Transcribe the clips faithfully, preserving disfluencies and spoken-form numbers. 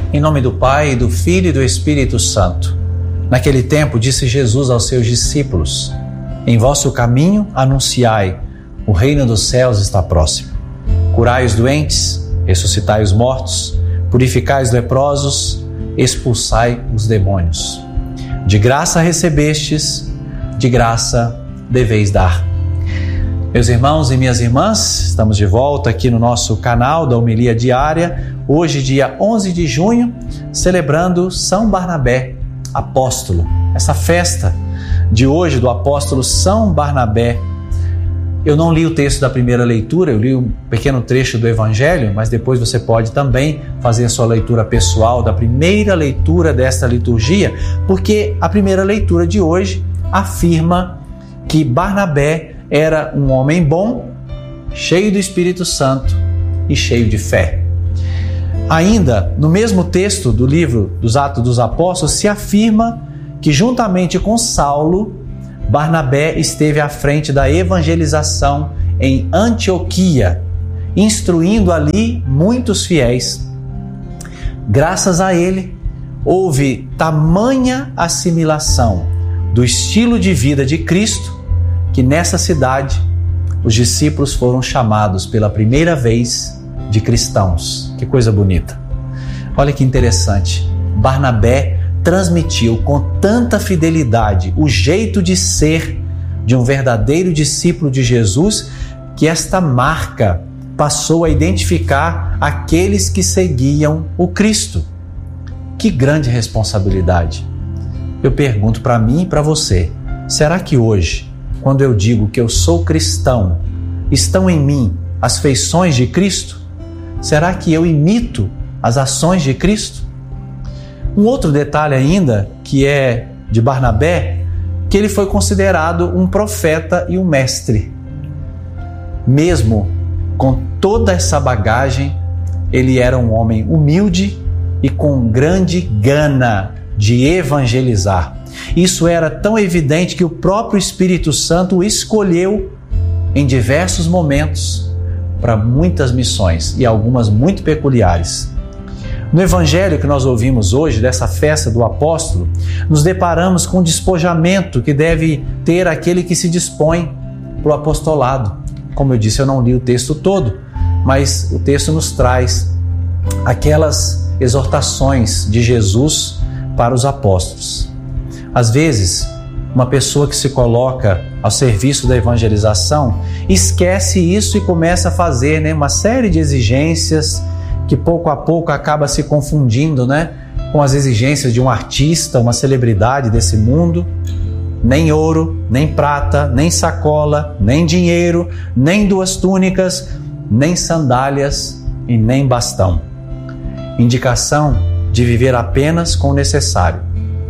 Em nome do Pai, do Filho e do Espírito Santo. Naquele tempo disse Jesus aos seus discípulos: em vosso caminho anunciai, o reino dos céus está próximo. Curai os doentes, ressuscitai os mortos, purificai os leprosos, expulsai os demônios. De graça recebestes, de graça deveis dar. Meus irmãos e minhas irmãs, estamos de volta aqui no nosso canal da Homilia Diária, hoje dia onze de junho, celebrando São Barnabé, apóstolo. Essa festa de hoje do apóstolo São Barnabé. Eu não li o texto da primeira leitura, eu li um pequeno trecho do Evangelho, mas depois você pode também fazer a sua leitura pessoal da primeira leitura desta liturgia, porque a primeira leitura de hoje afirma que Barnabé era um homem bom, cheio do Espírito Santo e cheio de fé. Ainda, no mesmo texto do livro dos Atos dos Apóstolos, se afirma que juntamente com Saulo, Barnabé esteve à frente da evangelização em Antioquia, instruindo ali muitos fiéis. Graças a ele, houve tamanha assimilação do estilo de vida de Cristo, que nessa cidade os discípulos foram chamados pela primeira vez de cristãos. Que coisa bonita! Olha que interessante. Barnabé transmitiu com tanta fidelidade o jeito de ser de um verdadeiro discípulo de Jesus, que esta marca passou a identificar aqueles que seguiam o Cristo. Que grande responsabilidade! Eu pergunto para mim e para você, será que hoje, quando eu digo que eu sou cristão, estão em mim as feições de Cristo? Será que eu imito as ações de Cristo? Um outro detalhe ainda, que é de Barnabé, que ele foi considerado um profeta e um mestre. Mesmo com toda essa bagagem, ele era um homem humilde e com grande gana de evangelizar. Isso era tão evidente que o próprio Espírito Santo o escolheu em diversos momentos para muitas missões e algumas muito peculiares. No Evangelho que nós ouvimos hoje, dessa festa do apóstolo, nos deparamos com o despojamento que deve ter aquele que se dispõe para o apostolado. Como eu disse, eu não li o texto todo, mas o texto nos traz aquelas exortações de Jesus para os apóstolos. Às vezes, uma pessoa que se coloca ao serviço da evangelização esquece isso e começa a fazer, né, uma série de exigências que pouco a pouco acaba se confundindo, né, com as exigências de um artista, uma celebridade desse mundo. Nem ouro, nem prata, nem sacola, nem dinheiro, nem duas túnicas, nem sandálias e nem bastão. Indicação de viver apenas com o necessário.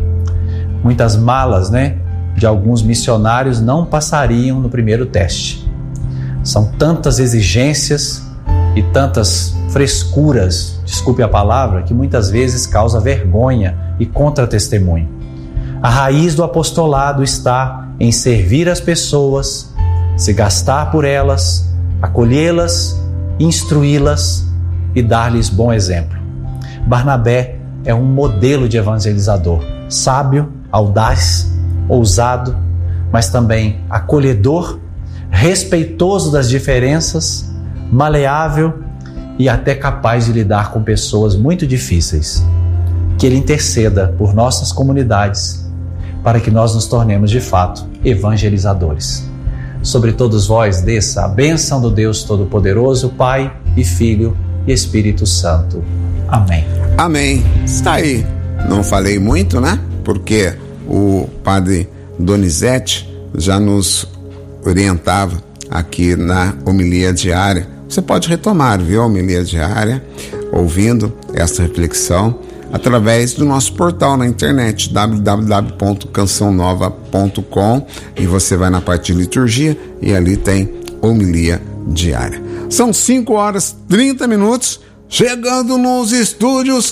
Muitas malas, né, de alguns missionários não passariam no primeiro teste. São tantas exigências e tantas frescuras, desculpe a palavra, que muitas vezes causa vergonha e contra-testemunho. A raiz do apostolado está em servir as pessoas, se gastar por elas, acolhê-las, instruí-las e dar-lhes bom exemplo. Barnabé é um modelo de evangelizador, sábio, audaz, ousado, mas também acolhedor, respeitoso das diferenças, maleável e até capaz de lidar com pessoas muito difíceis. Que ele interceda por nossas comunidades, para que nós nos tornemos de fato evangelizadores. Sobre todos vós desça a bênção do Deus Todo-Poderoso, Pai e Filho e Espírito Santo. Amém. Amém. Está aí. Não falei muito, né? Porque o padre Donizete já nos orientava aqui na homilia diária. Você pode retomar, viu, a homilia diária, ouvindo essa reflexão através do nosso portal na internet, w w w ponto canção nova ponto com, e você vai na parte de liturgia e ali tem homilia diária. São cinco horas e trinta minutos, chegando nos estúdios,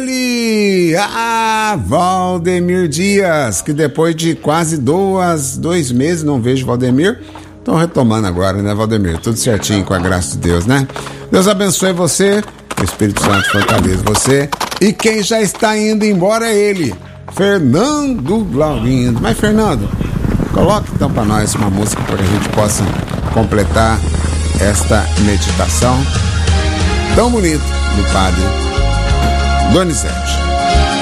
ele, ah, Valdemir Dias, que depois de quase duas, dois meses não vejo Valdemir. Estão retomando agora, né, Valdemir? Tudo certinho, com a graça de Deus, né? Deus abençoe você, o Espírito Santo fortaleça você E quem já está indo embora é ele, Fernando Laurindo. Mas, Fernando, coloque então para nós uma música para que a gente possa completar esta meditação tão bonita do Padre Donizete.